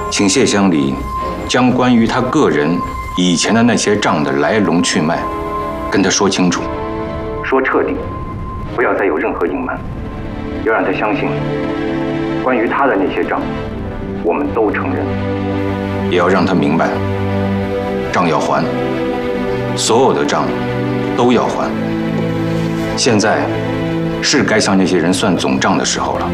请谢乡里将关于他个人以前的那些账的来龙去脉，跟他说清楚，说彻底，不要再有任何隐瞒，要让他相信，关于他的那些账，我们都承认，也要让他明白，账要还，所有的账都要还。现在是该向那些人算总账的时候了。